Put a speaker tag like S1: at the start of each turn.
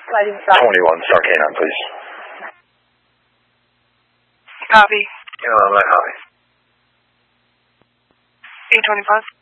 S1: Sliding stop.
S2: 21, start K9, please.
S3: Copy.
S2: Yeah, I'm not copy.
S3: 825.